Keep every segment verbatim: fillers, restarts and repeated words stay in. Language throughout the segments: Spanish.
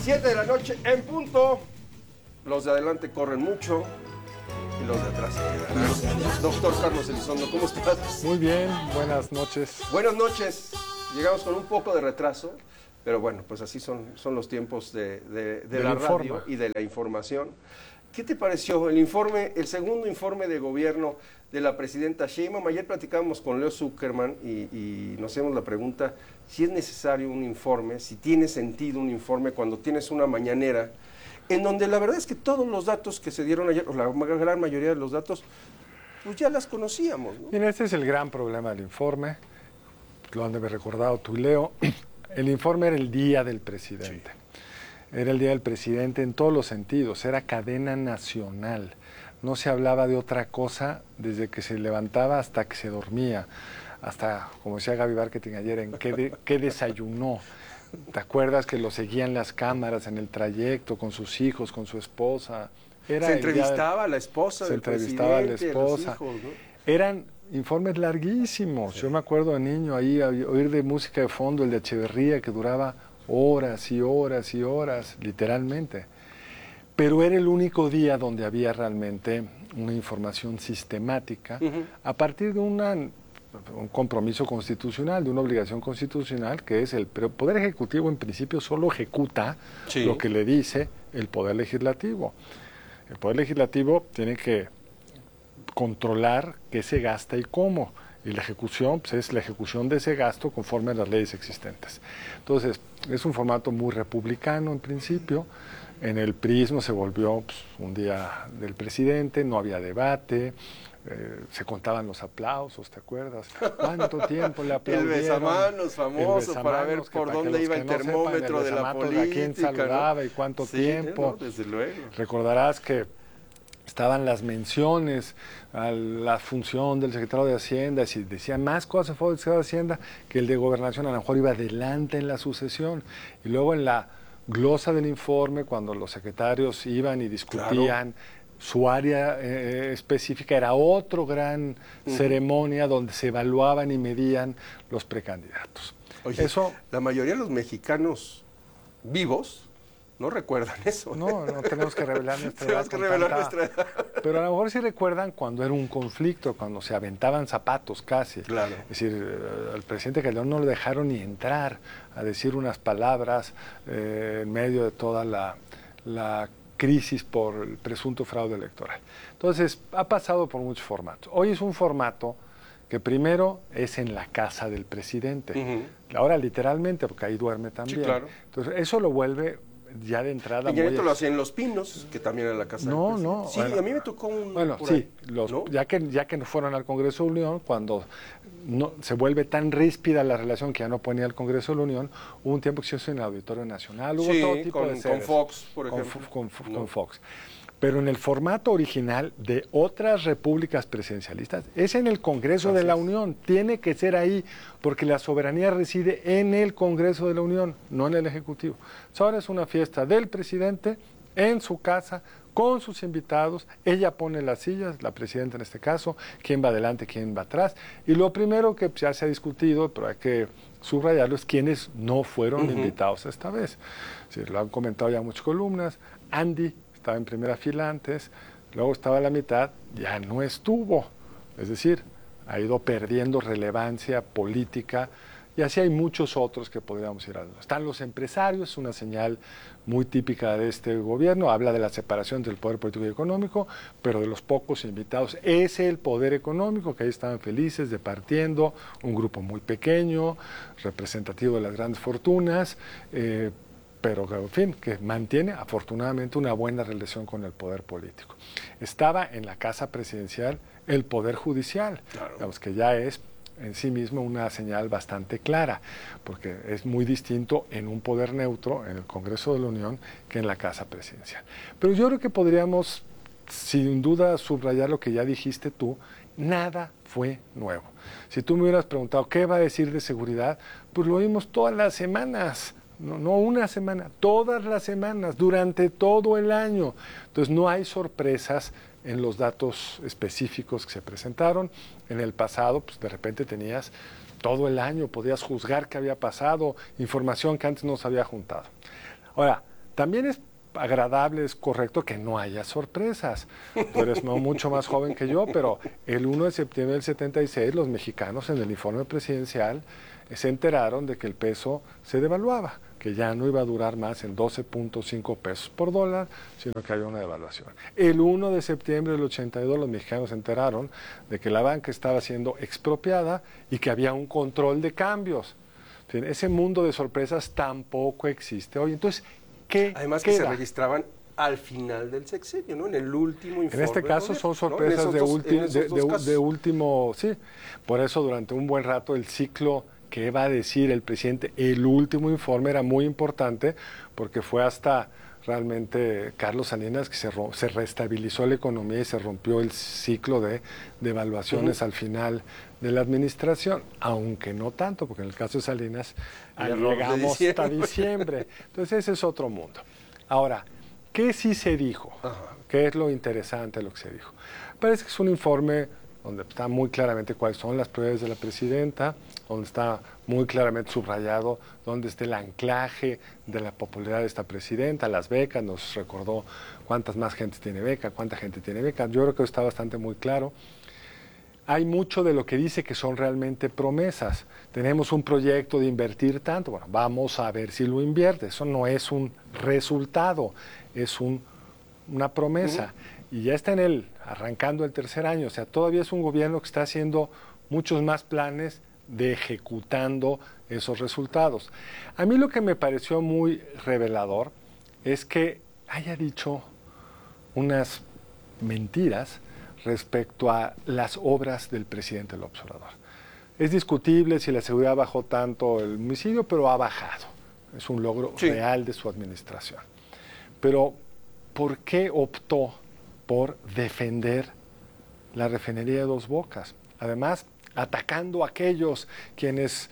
Siete de la noche en punto. Los de adelante corren mucho y los de atrás se quedan. Doctor Carlos Elizondo, ¿cómo estás? Muy bien, buenas noches. Buenas noches. Llegamos con un poco de retraso, pero bueno, pues así son, son los tiempos de, de, de la informa. radio y de la información. ¿Qué te pareció el informe, el segundo informe de gobierno de la presidenta Sheinbaum? Ayer platicábamos con Leo Zuckerman y, y nos hacemos la pregunta si es necesario un informe, si tiene sentido un informe cuando tienes una mañanera en donde la verdad es que todos los datos que se dieron ayer, o la gran mayoría de los datos, pues ya las conocíamos, ¿no? Mira, este es el gran problema del informe, lo han de haber recordado tú y Leo. El informe era el día del presidente. Sí. Era el día del presidente en todos los sentidos, era cadena nacional. No se hablaba de otra cosa desde que se levantaba hasta que se dormía, hasta, como decía Gaby Marketing ayer, en qué, de, qué desayunó. ¿Te acuerdas que lo seguían las cámaras en el trayecto con sus hijos, con su esposa? Era se entrevistaba de, a la esposa se del entrevistaba presidente, a la esposa. Hijos, ¿no? Eran informes larguísimos. Sí. Yo me acuerdo de niño ahí a oír de música de fondo el de Echeverría que duraba horas y horas y horas, literalmente. Pero era el único día donde había realmente una información sistemática uh-huh. a partir de una, un compromiso constitucional, de una obligación constitucional, que es el Poder Ejecutivo en principio solo ejecuta sí. lo que le dice el Poder Legislativo. El Poder Legislativo tiene que controlar qué se gasta y cómo. Y la ejecución pues, es la ejecución de ese gasto conforme a las leyes existentes. Entonces, es un formato muy republicano en principio. En el prismo se volvió pues, un día del presidente, no había debate, eh, se contaban los aplausos, ¿te acuerdas? ¿Cuánto tiempo le aplaudieron? El besamanos famoso, el besamanos, para ver por dónde iba el termómetro sepan, el de la política. A quién saludaba, ¿no? Y cuánto sí, tiempo. No, desde luego. Recordarás que estaban las menciones a la función del secretario de Hacienda, si decían más cosas fue el secretario de Hacienda que el de Gobernación, a lo mejor iba adelante en la sucesión. Y luego en la glosa del informe, cuando los secretarios iban y discutían, claro. su área eh, específica era otro gran uh-huh. ceremonia donde se evaluaban y medían los precandidatos. Oye, Eso, la mayoría de los mexicanos vivos no recuerdan eso. No, no tenemos que revelar nuestra edad. Tenemos que revelar tanta... nuestra edad. Pero a lo mejor sí recuerdan cuando era un conflicto, cuando se aventaban zapatos casi. Claro. Es decir, al presidente Calderón no lo dejaron ni entrar a decir unas palabras eh, en medio de toda la, la crisis por el presunto fraude electoral. Entonces, ha pasado por muchos formatos. Hoy es un formato que primero es en la casa del presidente. Uh-huh. Ahora literalmente, porque ahí duerme también. Sí, claro. Entonces, eso lo vuelve ya de entrada. Peña Nieto lo hacía en Los Pinos, que también era la casa no, del no. Sí, bueno, a mí me tocó un. Bueno, por sí, ahí, los, ¿no? ya que ya que fueron al Congreso de la Unión, cuando no, se vuelve tan ríspida la relación que ya no ponía al Congreso de la Unión, hubo un tiempo que se hizo en el Auditorio Nacional, hubo sí, todo tipo con, de sedes, con Fox, por ejemplo. Con, con, no. con Fox. Pero en el formato original de otras repúblicas presidencialistas, es en el Congreso Así de la es. Unión, tiene que ser ahí, porque la soberanía reside en el Congreso de la Unión, no en el Ejecutivo. Entonces, ahora es una fiesta del presidente en su casa, con sus invitados, ella pone las sillas, la presidenta en este caso, quién va adelante, quién va atrás, y lo primero que ya se ha discutido, pero hay que subrayarlo, es quiénes no fueron uh-huh. invitados esta vez. Sí, lo han comentado ya muchas columnas. Andy estaba en primera fila antes, luego estaba a la mitad, ya no estuvo. Es decir, ha ido perdiendo relevancia política y así hay muchos otros que podríamos ir a ver. Están los empresarios, una señal muy típica de este gobierno, habla de la separación del poder político y económico, pero de los pocos invitados es el poder económico, que ahí estaban felices departiendo, un grupo muy pequeño, representativo de las grandes fortunas, eh, pero en fin, que mantiene afortunadamente una buena relación con el poder político. Estaba en la casa presidencial el poder judicial, claro. digamos que ya es en sí mismo una señal bastante clara, porque es muy distinto en un poder neutro, en el Congreso de la Unión, que en la casa presidencial. Pero yo creo que podríamos, sin duda, subrayar lo que ya dijiste tú, nada fue nuevo. Si tú me hubieras preguntado qué va a decir de seguridad, pues lo oímos todas las semanas. No, no una semana, todas las semanas, durante todo el año. Entonces no hay sorpresas en los datos específicos que se presentaron. En el pasado, pues de repente tenías todo el año, podías juzgar qué había pasado, información que antes no se había juntado. Ahora, También es agradable, es correcto que no haya sorpresas. Tú eres mucho más joven que yo, pero el primero de septiembre del setenta y seis los mexicanos en el informe presidencial se enteraron de que el peso se devaluaba, que ya no iba a durar más en doce punto cinco pesos por dólar, sino que había una devaluación. El primero de septiembre del ochenta y dos los mexicanos se enteraron de que la banca estaba siendo expropiada y que había un control de cambios. Ese mundo de sorpresas tampoco existe hoy. Entonces, ¿qué Además queda? que se registraban al final del sexenio, ¿no? En el último informe. En este caso son sorpresas ¿no? de, dos, ulti de, de, de último, sí. Por eso durante un buen rato el ciclo que va a decir el presidente, el último informe era muy importante porque fue hasta realmente Carlos Salinas que se, se restabilizó la economía y se rompió el ciclo de devaluaciones uh-huh. al final de la administración, aunque no tanto, porque en el caso de Salinas llegamos de hasta diciembre. Entonces ese es otro mundo. Ahora, ¿qué sí se dijo? Ajá. ¿Qué es lo interesante de lo que se dijo? Parece que es un informe donde está muy claramente cuáles son las prioridades de la presidenta, donde está muy claramente subrayado dónde está el anclaje de la popularidad de esta presidenta, las becas, nos recordó cuántas más gente tiene beca, cuánta gente tiene beca. Yo creo que está bastante muy claro. Hay mucho de lo que dice que son realmente promesas. Tenemos un proyecto de invertir tanto, bueno, vamos a ver si lo invierte. Eso no es un resultado, es un, una promesa. Uh-huh. Y ya está en el, arrancando el tercer año, o sea, todavía es un gobierno que está haciendo muchos más planes de ejecutando esos resultados. A mí lo que me pareció muy revelador es que haya dicho unas mentiras respecto a las obras del presidente López Obrador. Es discutible si la seguridad bajó tanto el homicidio, pero ha bajado. Es un logro sí. real de su administración. Pero, ¿por qué optó por defender la refinería de Dos Bocas? Además, atacando a aquellos quienes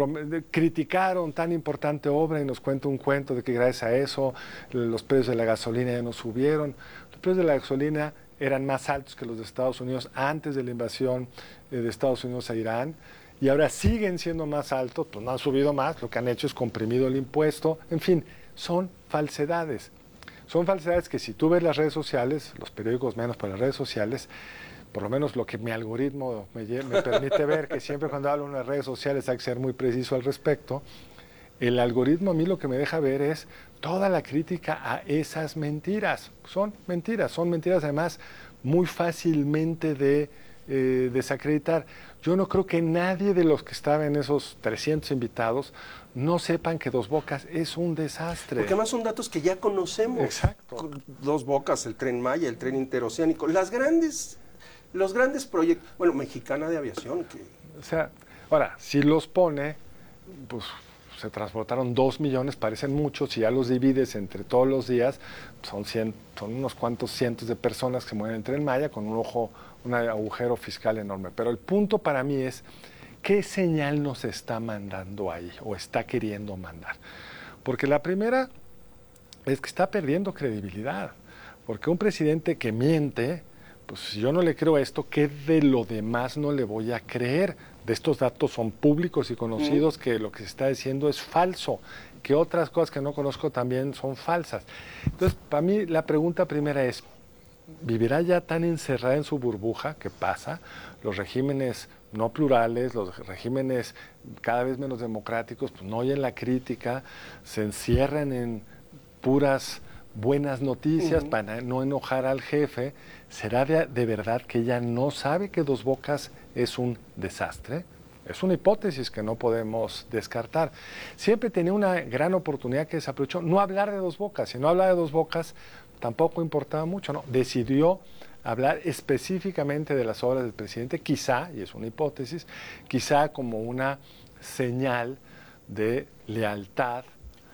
criticaron tan importante obra y nos cuenta un cuento de que gracias a eso los precios de la gasolina ya no subieron. Los precios de la gasolina eran más altos que los de Estados Unidos antes de la invasión de Estados Unidos a Irán y ahora siguen siendo más altos, pues no han subido más, lo que han hecho es comprimido el impuesto, en fin, son falsedades. Son falsedades que si tú ves las redes sociales, los periódicos menos, pero las redes sociales, por lo menos lo que mi algoritmo me, me permite ver, que siempre cuando hablo en las redes sociales hay que ser muy preciso al respecto, el algoritmo a mí lo que me deja ver es toda la crítica a esas mentiras. Son mentiras, son mentiras además muy fácilmente de eh, desacreditar. Yo no creo que nadie de los que estaban en esos trescientos invitados no sepan que Dos Bocas es un desastre. Porque además son datos que ya conocemos. Exacto. Dos Bocas, el Tren Maya, el Tren Interoceánico, las grandes, los grandes proyectos, bueno, Mexicana de Aviación. Que... O sea, ahora, si los pone, pues se transportaron dos millones, parecen muchos, si ya los divides entre todos los días, son, cien, son unos cuantos cientos de personas que mueven en el Tren Maya con un ojo, un agujero fiscal enorme. Pero el punto para mí es, ¿qué señal nos está mandando ahí o está queriendo mandar? Porque la primera es que está perdiendo credibilidad, porque un presidente que miente, pues si yo no le creo esto, ¿qué de lo demás no le voy a creer? De estos datos son públicos y conocidos que lo que se está diciendo es falso, que otras cosas que no conozco también son falsas. Entonces, para mí la pregunta primera es, ¿vivirá ya tan encerrada en su burbuja que pasa? Los regímenes no plurales, los regímenes cada vez menos democráticos, pues no oyen la crítica, se encierran en puras buenas noticias uh-huh. para no enojar al jefe. ¿Será de, de verdad que ella no sabe que Dos Bocas es un desastre? Es una hipótesis que no podemos descartar. Siempre tenía una gran oportunidad que desaprovechó, no hablar de Dos Bocas. Si no hablaba de Dos Bocas, tampoco importaba mucho, ¿no? Decidió hablar específicamente de las obras del presidente, quizá, y es una hipótesis, quizá como una señal de lealtad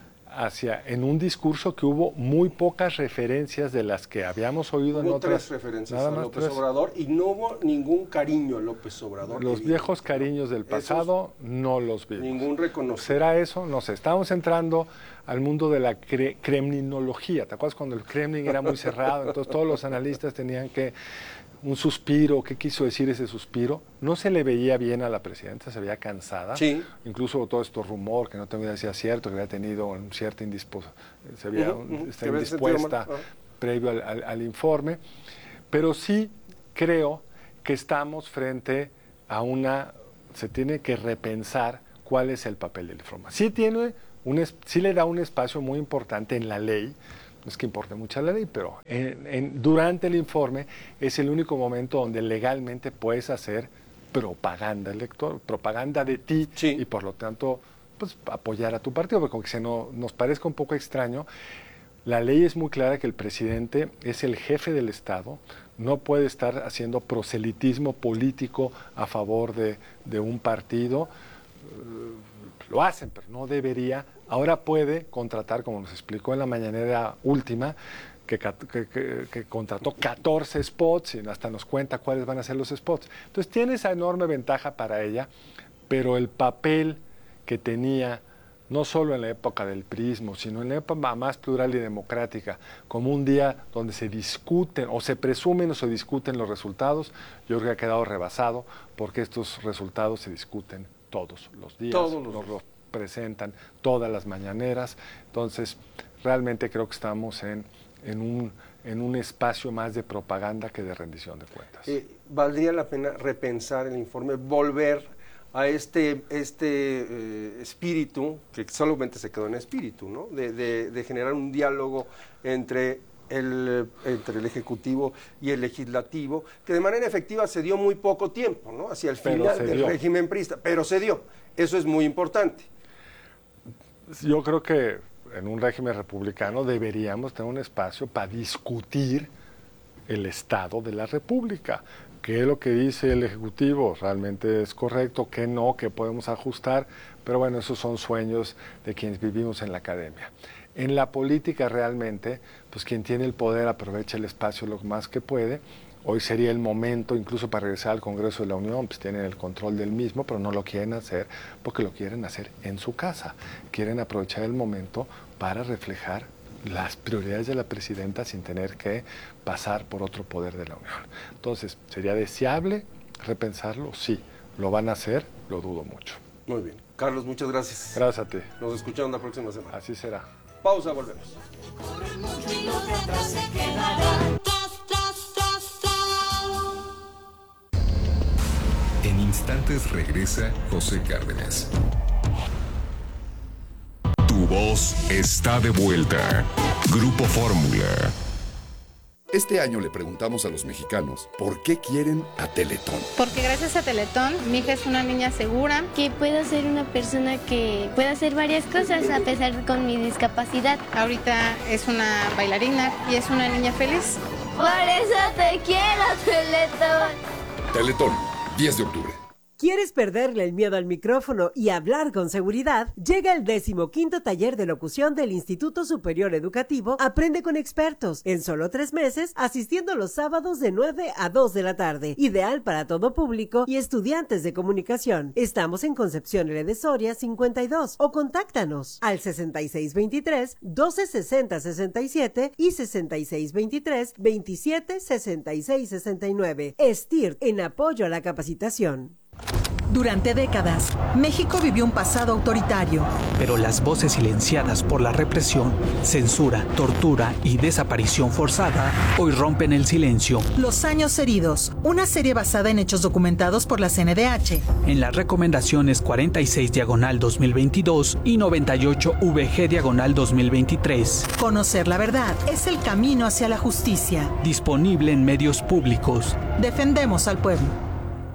hacia, en un discurso que hubo muy pocas referencias de las que habíamos oído hubo en otras. Tres referencias a López tres. Obrador y no hubo ningún cariño a López Obrador. Los viejos cariños del pasado Esos, no los vimos. Ningún reconocimiento. ¿Será eso? No sé. Estamos entrando al mundo de la cre kremlinología. ¿Te acuerdas cuando el Kremlin era muy cerrado? Entonces todos los analistas tenían que un suspiro. ¿Qué quiso decir ese suspiro? No se le veía bien a la presidenta, se veía cansada. Sí. Incluso todo esto rumor, que no tengo idea si era cierto, que había tenido un cierta indisposición, se veía uh -huh, uh -huh. está indispuesta uh -huh. previo al, al, al informe. Pero sí creo que estamos frente a una... Se tiene que repensar cuál es el papel del informe. Sí, tiene un, sí le da un espacio muy importante en la ley. No es que importe mucho la ley, pero en, en, durante el informe es el único momento donde legalmente puedes hacer propaganda electoral, propaganda de ti, sí. Y por lo tanto pues, apoyar a tu partido, porque aunque se no, nos parezca un poco extraño, la ley es muy clara que el presidente es el jefe del Estado, no puede estar haciendo proselitismo político a favor de, de un partido. Lo hacen, pero no debería. Ahora puede contratar, como nos explicó en la mañanera última, que, que, que, que contrató catorce spots y hasta nos cuenta cuáles van a ser los spots. Entonces tiene esa enorme ventaja para ella, pero el papel que tenía, no solo en la época del priismo, sino en la época más plural y democrática, como un día donde se discuten, o se presumen o se discuten los resultados, yo creo que ha quedado rebasado, porque estos resultados se discuten todos los días, todos los, los presentan todas las mañaneras. Entonces, realmente creo que estamos en, en, un, en un espacio más de propaganda que de rendición de cuentas. Eh, ¿Valdría la pena repensar el informe, volver a este, este eh, espíritu, que solamente se quedó en espíritu, ¿no? de, de, de generar un diálogo entre el, entre el Ejecutivo y el Legislativo, que de manera efectiva se dio muy poco tiempo, ¿no? Hacia el final del dio. régimen priista, pero se dio. Eso es muy importante. Yo creo que en un régimen republicano deberíamos tener un espacio para discutir el estado de la República. ¿Qué es lo que dice el Ejecutivo? ¿Realmente es correcto? ¿Qué no? ¿Qué podemos ajustar? Pero bueno, esos son sueños de quienes vivimos en la academia. En la política realmente, pues quien tiene el poder aprovecha el espacio lo más que puede. Hoy sería el momento incluso para regresar al Congreso de la Unión, pues tienen el control del mismo, pero no lo quieren hacer porque lo quieren hacer en su casa. Quieren aprovechar el momento para reflejar las prioridades de la presidenta sin tener que pasar por otro poder de la Unión. Entonces, ¿sería deseable repensarlo? Sí. ¿Lo van a hacer? Lo dudo mucho. Muy bien. Carlos, muchas gracias. Gracias a ti. Nos escuchamos la próxima semana. Así será. Pausa, volvemos. En instantes regresa José Cárdenas. Tu voz está de vuelta. Grupo Fórmula. Este año le preguntamos a los mexicanos por qué quieren a Teletón. Porque gracias a Teletón, mi hija es una niña segura. Que puedo ser una persona que pueda hacer varias cosas a pesar de con mi discapacidad. Ahorita es una bailarina y es una niña feliz. Por eso te quiero, Teletón. Teletón, diez de octubre. ¿Quieres perderle el miedo al micrófono y hablar con seguridad? Llega el decimoquinto taller de locución del Instituto Superior Educativo Aprende con Expertos, en solo tres meses, asistiendo los sábados de nueve a dos de la tarde. Ideal para todo público y estudiantes de comunicación. Estamos en Concepción L. de Soria cincuenta y dos o contáctanos al sesenta y seis veintitrés, doce sesenta sesenta y siete y sesenta y seis veintitrés, veintisiete sesenta y seis sesenta y nueve. S T I R en apoyo a la capacitación. Durante décadas, México vivió un pasado autoritario. Pero las voces silenciadas por la represión, censura, tortura y desaparición forzada hoy rompen el silencio. Los años heridos, una serie basada en hechos documentados por la C N D H. En las recomendaciones cuarenta y seis diagonal dos mil veintidós y noventa y ocho V G diagonal dos mil veintitrés. Conocer la verdad es el camino hacia la justicia. Disponible en medios públicos. Defendemos al pueblo.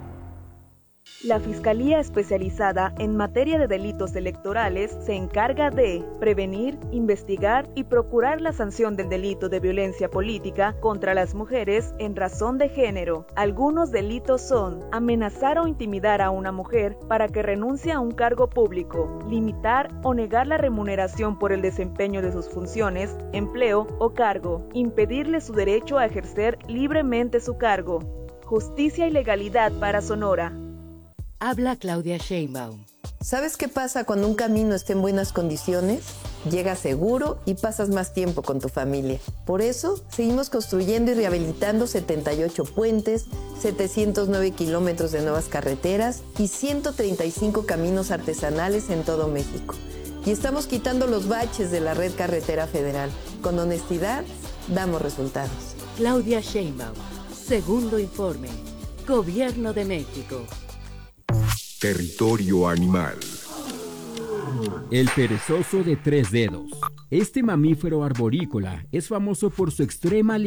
La Fiscalía Especializada en Materia de Delitos Electorales se encarga de prevenir, investigar y procurar la sanción del delito de violencia política contra las mujeres en razón de género. Algunos delitos son amenazar o intimidar a una mujer para que renuncie a un cargo público, limitar o negar la remuneración por el desempeño de sus funciones, empleo o cargo, impedirle su derecho a ejercer libremente su cargo. Justicia y legalidad para Sonora. Habla Claudia Sheinbaum. ¿Sabes qué pasa cuando un camino está en buenas condiciones? llegas seguro y pasas más tiempo con tu familia. Por eso, seguimos construyendo y rehabilitando setenta y ocho puentes, setecientos nueve kilómetros de nuevas carreteras y ciento treinta y cinco caminos artesanales en todo México. Y estamos quitando los baches de la red carretera federal. Con honestidad, damos resultados. Claudia Sheinbaum, segundo informe. Gobierno de México. Territorio animal. El perezoso de tres dedos. Este mamífero arborícola es famoso por su extrema